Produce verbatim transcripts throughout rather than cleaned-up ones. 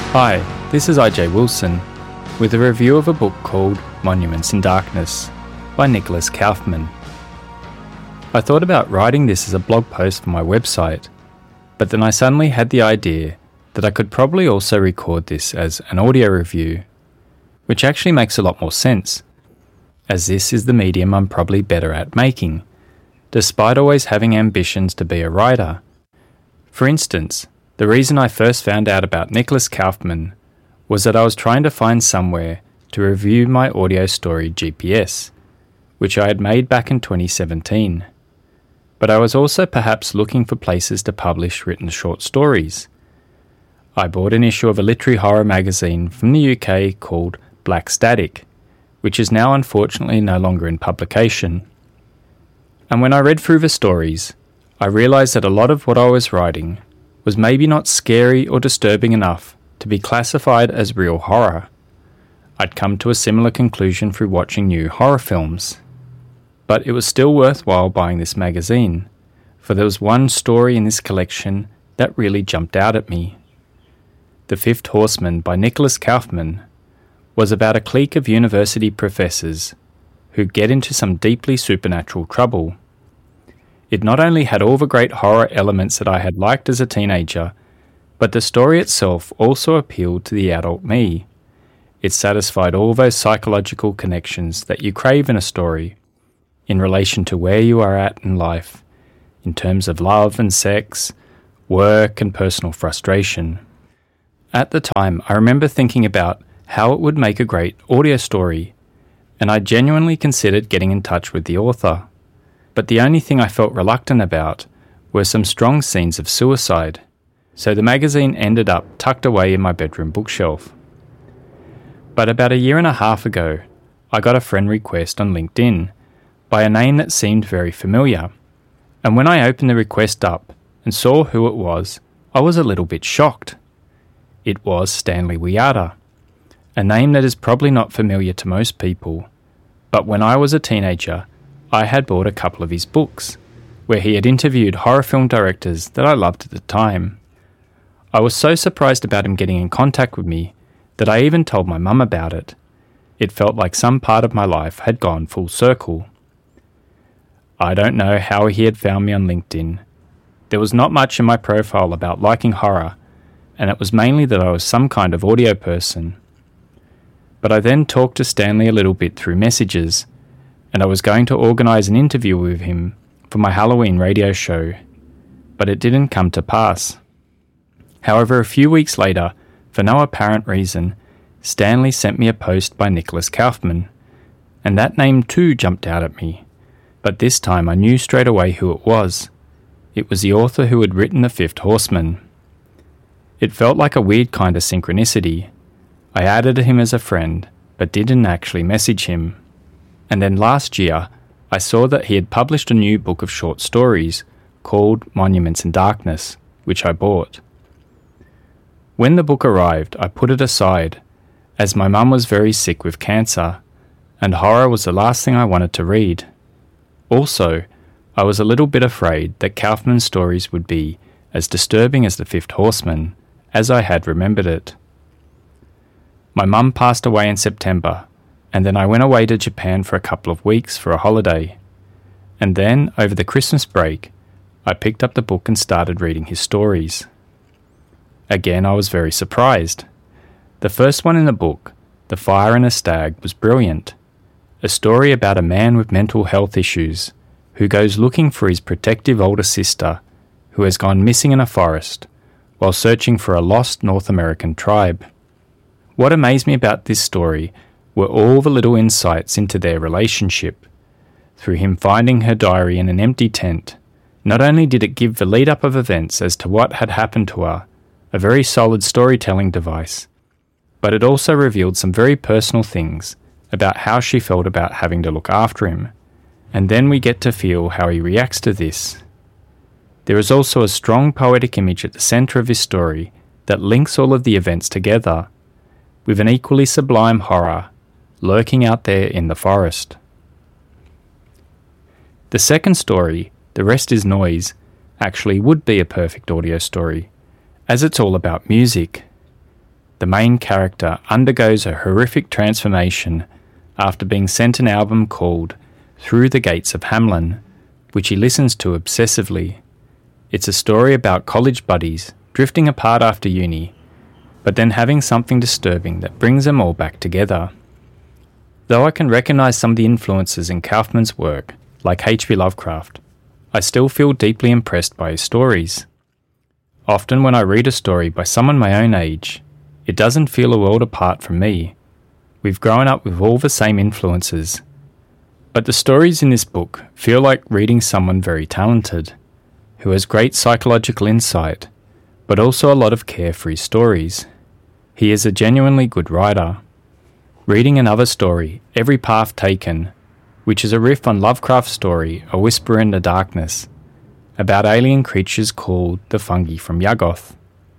Hi, this is I J Wilson with a review of a book called Monuments in Darkness by Nicholas Kaufman. I thought about writing this as a blog post for my website, but then I suddenly had the idea that I could probably also record this as an audio review, which actually makes a lot more sense, as this is the medium I'm probably better at making, despite always having ambitions to be a writer. For instance, the reason I first found out about Nicholas Kaufman was that I was trying to find somewhere to review my audio story G P S, which I had made back in twenty seventeen. But I was also perhaps looking for places to publish written short stories. I bought an issue of a literary horror magazine from the U K called Black Static, which is now unfortunately no longer in publication. And when I read through the stories, I realised that a lot of what I was writing was maybe not scary or disturbing enough to be classified as real horror. I'd come to a similar conclusion through watching new horror films. But it was still worthwhile buying this magazine, for there was one story in this collection that really jumped out at me. The Fifth Horseman by Nicholas Kaufman was about a clique of university professors who get into some deeply supernatural trouble. It not only had all the great horror elements that I had liked as a teenager, but the story itself also appealed to the adult me. It satisfied all those psychological connections that you crave in a story, in relation to where you are at in life, in terms of love and sex, work and personal frustration. At the time, I remember thinking about how it would make a great audio story, and I genuinely considered getting in touch with the author. But the only thing I felt reluctant about were some strong scenes of suicide, so the magazine ended up tucked away in my bedroom bookshelf. But about a year and a half ago, I got a friend request on LinkedIn by a name that seemed very familiar, and when I opened the request up and saw who it was, I was a little bit shocked. It was Stanley Wiata, a name that is probably not familiar to most people, but when I was a teenager, I had bought a couple of his books, where he had interviewed horror film directors that I loved at the time. I was so surprised about him getting in contact with me that I even told my mum about it. It felt like some part of my life had gone full circle. I don't know how he had found me on LinkedIn. There was not much in my profile about liking horror, and it was mainly that I was some kind of audio person. But I then talked to Stanley a little bit through messages, and I was going to organise an interview with him for my Halloween radio show, but it didn't come to pass. However, a few weeks later, for no apparent reason, Stanley sent me a post by Nicholas Kaufman, and that name too jumped out at me, but this time I knew straight away who it was. It was the author who had written The Fifth Horseman. It felt like a weird kind of synchronicity. I added him as a friend, but didn't actually message him. And then last year, I saw that he had published a new book of short stories called Monuments in Darkness, which I bought. When the book arrived, I put it aside, as my mum was very sick with cancer, and horror was the last thing I wanted to read. Also, I was a little bit afraid that Kaufman's stories would be as disturbing as The Fifth Horseman, as I had remembered it. My mum passed away in September, and then I went away to Japan for a couple of weeks for a holiday. And then, over the Christmas break, I picked up the book and started reading his stories. Again, I was very surprised. The first one in the book, The Fire and a Stag, was brilliant. A story about a man with mental health issues who goes looking for his protective older sister who has gone missing in a forest while searching for a lost North American tribe. What amazed me about this story were all the little insights into their relationship. Through him finding her diary in an empty tent, not only did it give the lead-up of events as to what had happened to her, a very solid storytelling device, but it also revealed some very personal things about how she felt about having to look after him, and then we get to feel how he reacts to this. There is also a strong poetic image at the centre of this story that links all of the events together, with an equally sublime horror lurking out there in the forest. The second story, The Rest is Noise, actually would be a perfect audio story, as it's all about music. the main character undergoes a horrific transformation after being sent an album called Through the Gates of Hamlin, which he listens to obsessively. It's a story about college buddies drifting apart after uni, but then having something disturbing that brings them all back together. Though I can recognise some of the influences in Kaufman's work, like H P Lovecraft, I still feel deeply impressed by his stories. Often when I read a story by someone my own age, it doesn't feel a world apart from me. We've grown up with all the same influences. But the stories in this book feel like reading someone very talented, who has great psychological insight, but also a lot of care for his stories. He is a genuinely good writer. Reading another story, Every Path Taken, which is a riff on Lovecraft's story A Whisper in the Darkness, about alien creatures called the fungi from Yuggoth.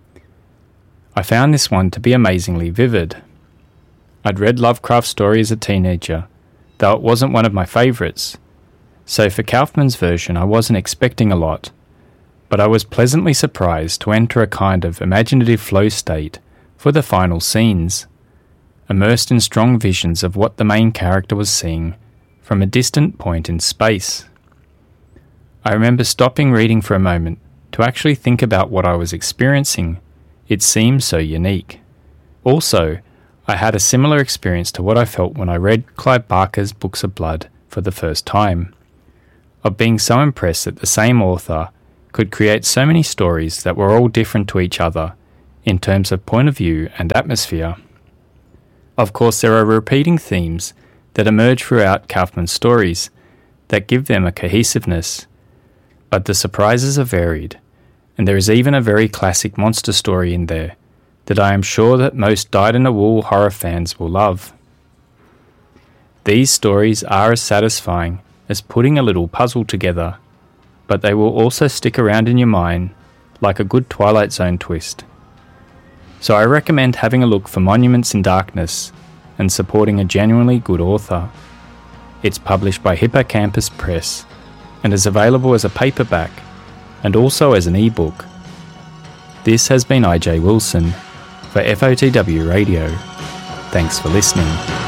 I found this one to be amazingly vivid. I'd read Lovecraft's story as a teenager, though it wasn't one of my favourites, so for Kaufman's version I wasn't expecting a lot, but I was pleasantly surprised to enter a kind of imaginative flow state for the final scenes, immersed in strong visions of what the main character was seeing from a distant point in space. I remember stopping reading for a moment to actually think about what I was experiencing. It seemed so unique. Also, I had a similar experience to what I felt when I read Clive Barker's Books of Blood for the first time, of being so impressed that the same author could create so many stories that were all different to each other in terms of point of view and atmosphere. Of course, there are repeating themes that emerge throughout Kaufman's stories that give them a cohesiveness, but the surprises are varied, and there is even a very classic monster story in there that I am sure that most dyed-in-the-wool horror fans will love. These stories are as satisfying as putting a little puzzle together, but they will also stick around in your mind like a good Twilight Zone twist. So I recommend having a look for Monuments in Darkness and supporting a genuinely good author. It's published by Hippocampus Press and is available as a paperback and also as an ebook. This has been I J Wilson for F O T W Radio. Thanks for listening.